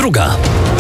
2.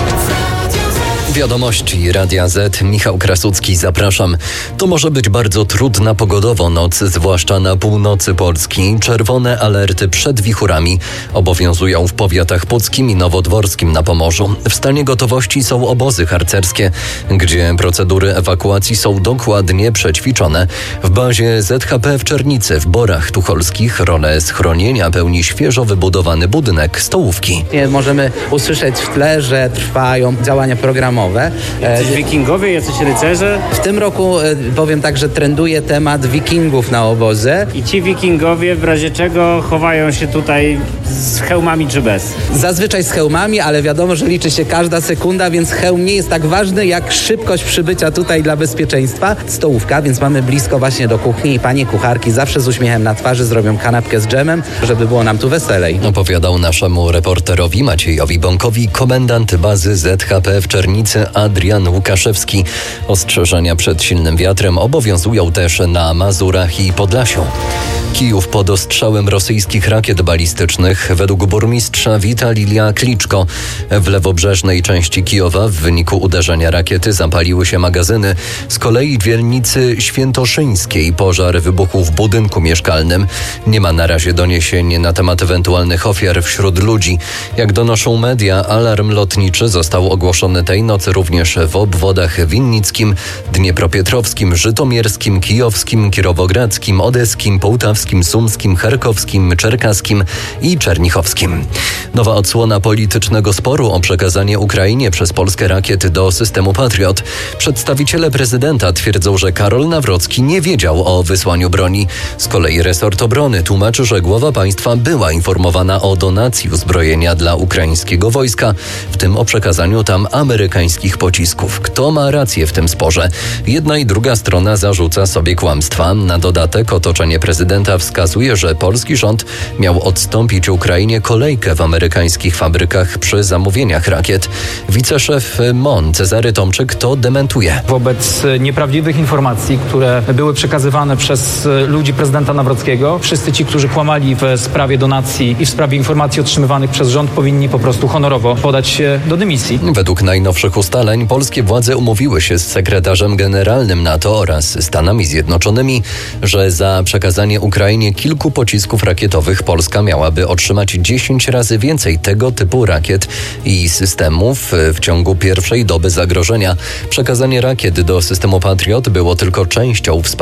Wiadomości Radia Z. Michał Krasucki, zapraszam. To może być bardzo trudna pogodowo noc, zwłaszcza na północy Polski. Czerwone alerty przed wichurami obowiązują w powiatach puckim i nowodworskim na Pomorzu. W stanie gotowości są obozy harcerskie, gdzie procedury ewakuacji są dokładnie przećwiczone. W bazie ZHP w Czernicy w Borach Tucholskich rolę schronienia pełni świeżo wybudowany budynek stołówki. Możemy usłyszeć w tle, że trwają działania programowe. Jacyś wikingowie, jacyś rycerze? W tym roku powiem tak, że trenduje temat wikingów na obozie. I ci wikingowie w razie czego chowają się tutaj z hełmami czy bez? Zazwyczaj z hełmami, ale wiadomo, że liczy się każda sekunda, więc hełm nie jest tak ważny jak szybkość przybycia tutaj dla bezpieczeństwa. Stołówka, więc mamy blisko właśnie do kuchni i panie kucharki zawsze z uśmiechem na twarzy zrobią kanapkę z dżemem, żeby było nam tu weselej. Opowiadał naszemu reporterowi Maciejowi Bąkowi komendant bazy ZHP w Czernicy Adrian Łukaszewski. Ostrzeżenia przed silnym wiatrem obowiązują też na Mazurach i Podlasiu. Kijów pod ostrzałem rosyjskich rakiet balistycznych. Według burmistrza Witalija Kliczko w lewobrzeżnej części Kijowa w wyniku uderzenia rakiety zapaliły się magazyny. Z kolei w dzielnicy świętoszyńskiej pożar wybuchł w budynku mieszkalnym. Nie ma na razie doniesień na temat ewentualnych ofiar wśród ludzi. Jak donoszą media, alarm lotniczy został ogłoszony tej nocy również w obwodach winnickim, dniepropietrowskim, żytomierskim, kijowskim, kirowogradzkim, odeskim, połtawskim, sumskim, charkowskim, czerkaskim i czernichowskim. Nowa odsłona politycznego sporu o przekazanie Ukrainie przez Polskę rakiet do systemu Patriot. Przedstawiciele prezydenta twierdzą, że Karol Nawrocki nie wiedział o wysłaniu broni. Z kolei resort obrony tłumaczy, że głowa państwa była informowana o donacji uzbrojenia dla ukraińskiego wojska, w tym o przekazaniu tam amerykańskich pocisków. Kto ma rację w tym sporze? Jedna i druga strona zarzuca sobie kłamstwa. Na dodatek otoczenie prezydenta wskazuje, że polski rząd miał odstąpić Ukrainie kolejkę w amerykańskich fabrykach przy zamówieniach rakiet. Wiceszef MON Cezary Tomczyk to dementuje. Wobec nieprawdziwych informacji, które były przekazywane przez ludzi prezydenta Nawrockiego, wszyscy ci, którzy kłamali w sprawie donacji i w sprawie informacji otrzymywanych przez rząd, powinni po prostu honorowo podać się do dymisji. Według najnowszych ustaleń polskie władze umówiły się z sekretarzem generalnym NATO oraz Stanami Zjednoczonymi, że za przekazanie Ukrainie kilku pocisków rakietowych Polska miałaby otrzymać 10 razy więcej tego typu rakiet i systemów w ciągu pierwszej doby zagrożenia. Przekazanie rakiet do systemu Patriot było tylko częścią wsparcia